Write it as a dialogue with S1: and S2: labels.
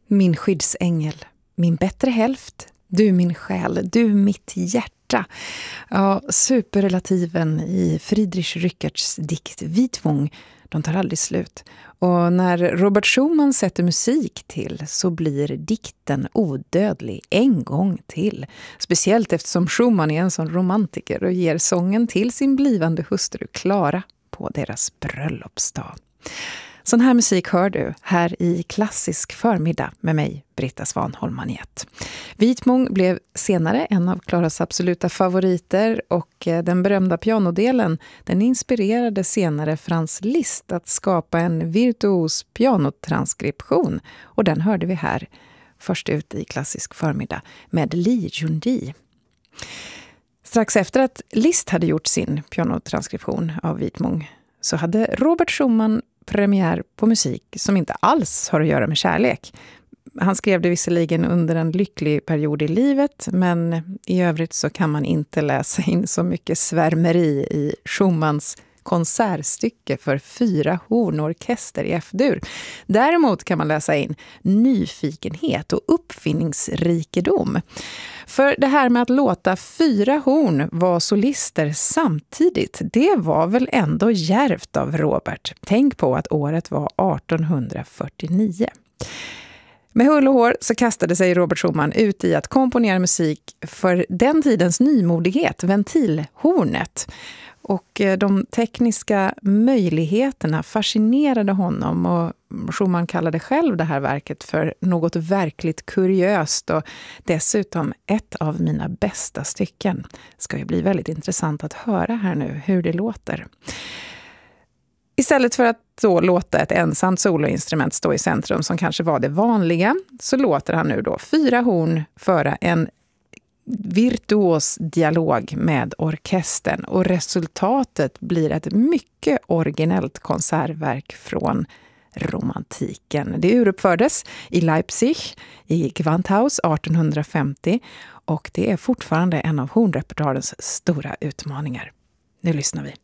S1: Min skyddsängel, min bättre hälft, du min själ, du mitt hjärta. Ja, superrelativen i Friedrich Rückerts dikt Vitmung, de tar aldrig slut. Och när Robert Schumann sätter musik till så blir dikten odödlig en gång till. Speciellt eftersom Schumann är en sån romantiker och ger sången till sin blivande hustru Klara på deras bröllopsdag. Sån här musik hör du här i Klassisk förmiddag med mig, Britta Svanholm-Maniet. Vitmung blev senare en av Klaras absoluta favoriter och den berömda pianodelen den inspirerade senare Franz Liszt att skapa en virtuos pianotranskription och den hörde vi här först ut i Klassisk förmiddag med Li Junyi. Strax efter att Liszt hade gjort sin pianotranskription av Vitmung så hade Robert Schumann premiär på musik som inte alls har att göra med kärlek. Han skrev det visserligen under en lycklig period i livet, men i övrigt så kan man inte läsa in så mycket svärmeri i Schumanns konsertstycke för 4 hornorkester i F-dur. Däremot kan man läsa in nyfikenhet och uppfinningsrikedom. För det här med att låta 4 horn vara solister samtidigt, det var väl ändå djärvt av Robert. Tänk på att året var 1849. Med hull och hår så kastade sig Robert Schumann ut i att komponera musik för den tidens nymodighet, ventilhornet. Och de tekniska möjligheterna fascinerade honom och Schumann kallade själv det här verket för något verkligt kuriöst och dessutom ett av mina bästa stycken. Det ska ju bli väldigt intressant att höra här nu hur det låter. Istället för att då låta ett ensamt soloinstrument stå i centrum som kanske var det vanliga så låter han nu då 4 horn föra en virtuos dialog med orkestern och resultatet blir ett mycket originellt konsertverk från romantiken. Det uruppfördes i Leipzig i Gewandhaus 1850 och det är fortfarande en av hornrepertoarens stora utmaningar. Nu lyssnar vi.